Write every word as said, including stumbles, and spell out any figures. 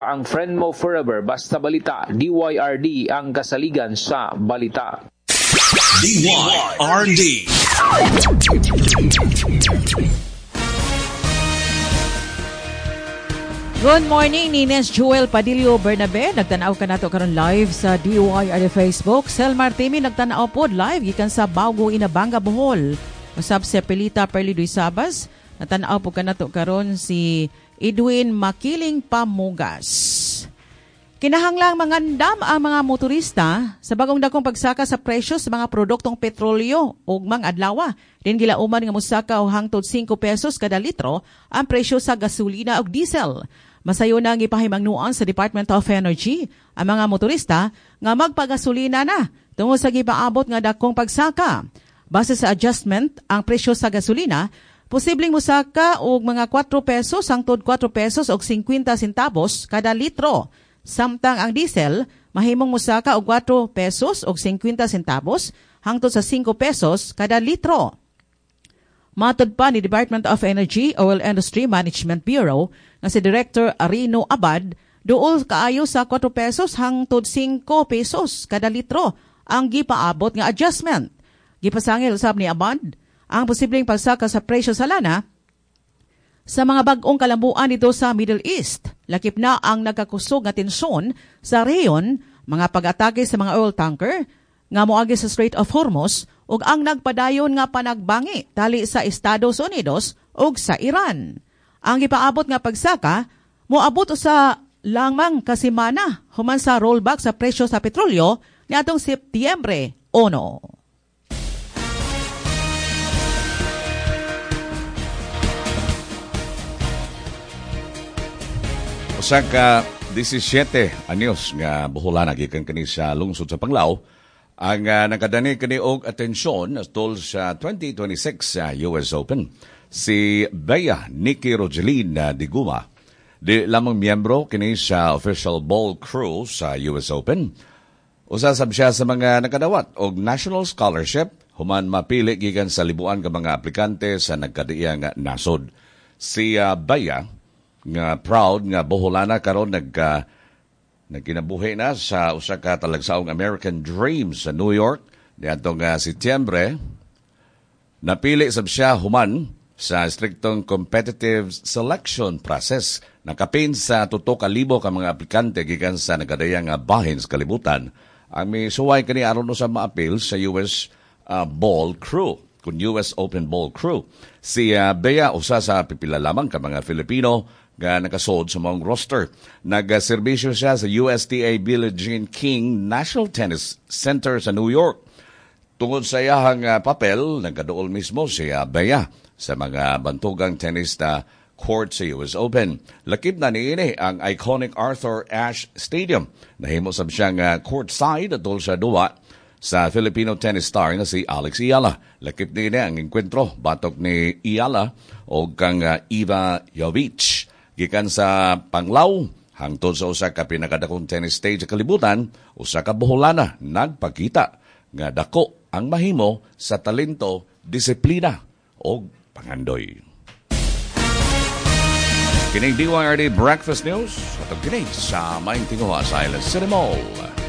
Ang friend mo forever, basta balita. D Y R D ang kasaligan sa balita. D Y R D. Good morning, Nines Joel Padillo Bernabe. Nagtanaw ka nato karon live sa D Y R D Facebook. Sel Martimi nagtanaw pod live gikan sa Bago Inabanga, Bohol. Usab si Pelita Perlidoy Sabas. Nagtanaw po ka nato karon si Edwin Makiling Pamugas. Kinahanglang mangandam ang mga motorista sa bagong dakong pagsaka sa presyo sa mga produktong petrolyo ug mga adlaw. Din gilauman nga mosaka og hangtod five pesos kada litro ang presyo sa gasolina ug diesel. Masayo na ang ipahimangnuan sa Department of Energy ang mga motorista nga magpagasolina na tungod sa gipaabot nga dakong pagsaka. Base sa adjustment, ang presyo sa gasolina posibleng mosaka og mga four pesos hangtod four pesos og fifty centavos kada litro. Samtang ang diesel mahimong mosaka og four pesos og fifty centavos hangtod sa five pesos kada litro. Matod pa ni Department of Energy Oil Industry Management Bureau nga si Director Arino Abad, duol kaayo sa four pesos hangtod five pesos kada litro ang gipaabot nga adjustment. Gipasangil usab ni Abad ang posibleng pagsaka sa presyo sa lana sa mga bag-ong kalambuan dito sa Middle East. Lakip na ang nagkakusog nga tensyon sa rehiyon, mga pag-atake sa mga oil tanker nga moagi sa Strait of Hormuz ug ang nagpadayon nga panagbangi tali sa Estados Unidos ug sa Iran. Ang gipaabot nga pagsaka moabot sa lamang kasimana human sa rollback sa presyo sa petrolyo niadtong Setyembre one. Usa ka seventeen anyos nga buholan gikan kini sa lungsod sa Panglao ang uh, nakadani kini og atensyon tol sa twenty twenty-six sa uh, U S Open. Si Bea Nikki Rogeline uh, Diguma di lamang miyembro kini sa official ball crew sa U S Open. Usasab siya sa mga nakadawat og national scholarship human mapili gikan sa libuan ka mga aplikante sa nagkadiya nga nasod. Si uh, Bea nga proud nga boholana karon nagka nagkinabuhi na sa usa ka talagsaong American Dream sa New York niadtong uh, Setyembre. Napili sab siya human sa striktong competitive selection process. Nakapin sa tuto ka libo ka mga aplikante gikan sa nagadayang uh, bahin sa kalibutan. Ang may suway kani aron sa maapil sa U S uh, ball crew kun U S Open ball crew. Si uh, Bea usa sa pipila lamang ka mga Filipino nga nakasod sa mong roster. Nagserbisyo siya sa U S T A Billie Jean King National Tennis Center sa New York. Tungod sa iyahang uh, papel, nagkadool mismo siya Bea sa mga bantugang tennis na court sa U S Open. Lakip na niini ang iconic Arthur Ashe Stadium. Nahimo sab siyang uh, courtside atol sa duwa sa Filipino tennis star na si Alex Ayala. Lakip niini ang enkwentro batok ni Ayala o kang uh, Eva Jovic. Gikan sa Panglao, hangtod sa usa ka pinakadakong tennis stage sa kalibutan, usa ka boholana nagpakita nga dako ang mahimo sa talento, disiplina o pangandoy. Kining D Y R D Breakfast News, atong kining sa Maing Tinguha sa Island City Mall.